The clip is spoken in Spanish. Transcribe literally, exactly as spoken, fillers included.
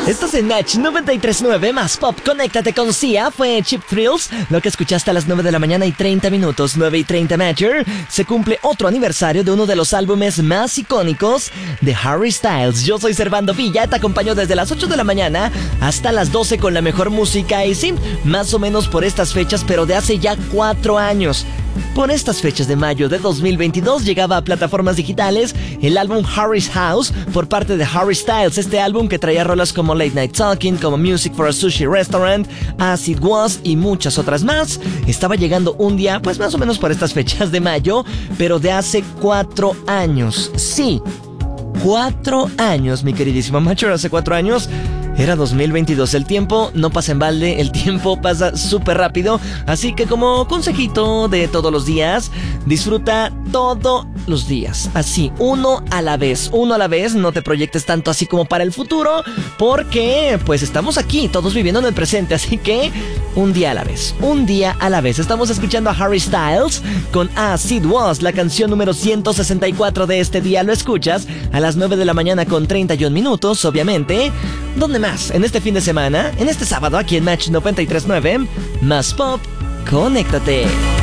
Estás en Match noventa y tres punto nueve más Pop. Conéctate con Sia. Fue Cheap Thrills. Lo que escuchaste a las nueve de la mañana y treinta minutos. nueve y treinta Matcher. Se cumple otro aniversario de uno de los álbumes más icónicos de Harry Styles. Yo soy Servando Villa. Te acompaño desde las ocho de la mañana hasta las doce con la mejor música. Y sí, más o menos por estas fechas, pero de hace ya cuatro años. Por estas fechas de mayo de dos mil veintidós llegaba a plataformas digitales el álbum Harry's House por parte de Harry Styles. Este álbum que traía rolas como Late Night Talking, como Music for a Sushi Restaurant, As It Was y muchas otras más. Estaba llegando un día, pues más o menos por estas fechas de mayo, pero de hace cuatro años. Sí, cuatro años, mi queridísimo Macho, hace cuatro años. Era dos mil veintidós, el tiempo no pasa en balde, el tiempo pasa súper rápido. Así que como consejito de todos los días, disfruta todos los días, así, uno a la vez, uno a la vez. No te proyectes tanto así como para el futuro, porque pues estamos aquí, todos viviendo en el presente. Así que un día a la vez, un día a la vez. Estamos escuchando a Harry Styles con As It Was, la canción número ciento sesenta y cuatro de este día. Lo escuchas a las nueve de la mañana con treinta y un minutos, obviamente. ¿Dónde más? En este fin de semana, en este sábado, aquí en Match noventa y tres punto nueve, más Pop, conéctate.